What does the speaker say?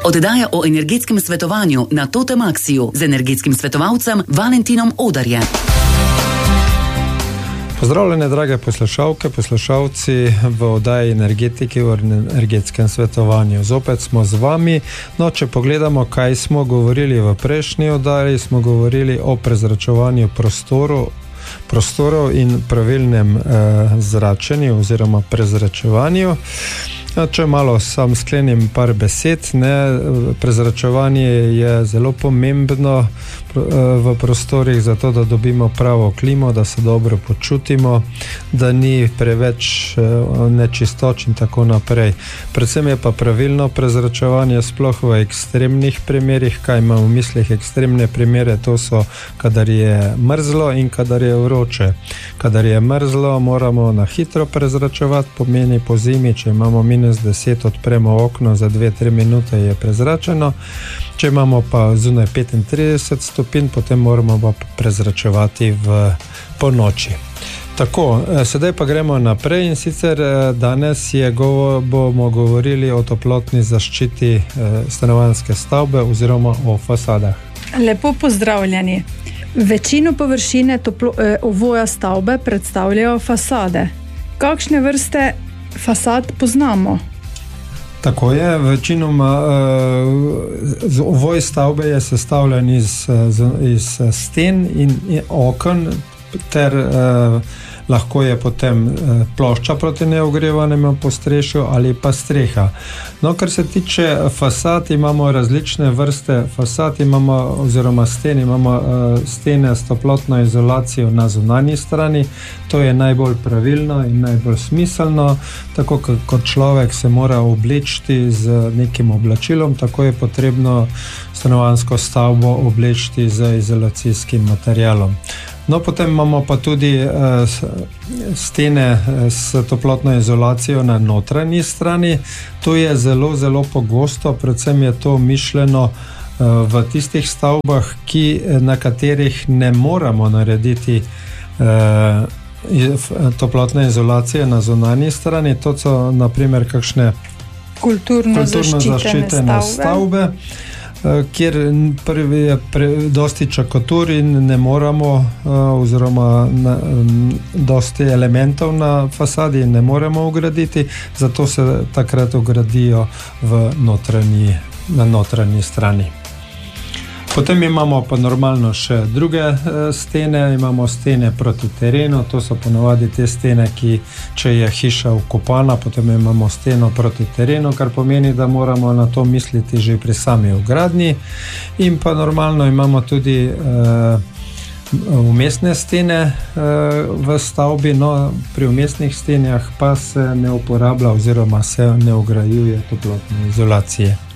Oddaja o energetskem svetovanju na Totem Axiju z energetskim svetovalcem Valentinom Odarjem. Pozdravljene, drage poslušalke, poslušalci v oddaji Energetiki v energetskem svetovanju. Zopet smo z vami. No, če pogledamo, kaj smo govorili v prejšnji oddaji, smo govorili o prezračevanju prostorov in pravilnem zračenju oziroma prezračevanju. Če malo sam sklenim par besed, prezračevanje je zelo pomembno v prostorih, zato da dobimo pravo klimo, da se dobro počutimo, da ni preveč nečistoč in tako naprej. Predvsem je pa pravilno prezračevanje sploh v ekstremnih primerih. Kaj imam v mislih ekstremne primere? To so, kadar je mrzlo in kadar je vroče. Kadar je mrzlo, moramo na hitro prezračevati, pomeni po zimi, če imamo -10, odpremo okno, za 2-3 minute je prezračeno. Če imamo pa zunaj 35 stopinj, potem moramo pa prezračevati po noči. Tako, sedaj pa gremo naprej in sicer danes bomo govorili o toplotni zaščiti stanovanjske stavbe oziroma o fasadah. Lepo pozdravljeni. Večino površine ovoja stavbe predstavljajo fasade. Kakšne vrste fasad poznamo? Tako je, večinoma ovoj stavbe je sestavljen iz sten in okn ter lahko je potem plošča proti neogrevanemu postrešju ali pa streha. No, kar se tiče fasad, imamo različne vrste fasad, oziroma sten, imamo stene s toplotno izolacijo na zunanji strani. To je najbolj pravilno in najbolj smiselno. Tako kot človek se mora oblečiti z nekim oblačilom, tako je potrebno stanovanjsko stavbo oblečiti z izolacijskim materialom. No, potem imamo pa tudi stene s toplotno izolacijo na notranji strani. To je zelo, zelo pogosto, predvsem je to mišljeno v tistih stavbah, na katerih ne moramo narediti toplotne izolacije na zunanji strani. To so na primer kakšne kulturno zaščitene stavbe, kjer prvi je dosti čakatur in ne moramo, oziroma dosti elementov na fasadi ne moremo ugraditi, zato se takrat ugradijo na notranji strani. Potem imamo pa normalno še druge stene, imamo stene proti terenu, to so ponovadi te stene, ki če je hiša vkopana, potem imamo steno proti terenu, kar pomeni, da moramo na to misliti že pri sami vgradnji. In pa normalno imamo tudi vmesne stene v stavbi, no pri vmesnih stenah pa se ne uporablja oziroma se ne vgrajuje toplotne izolacije.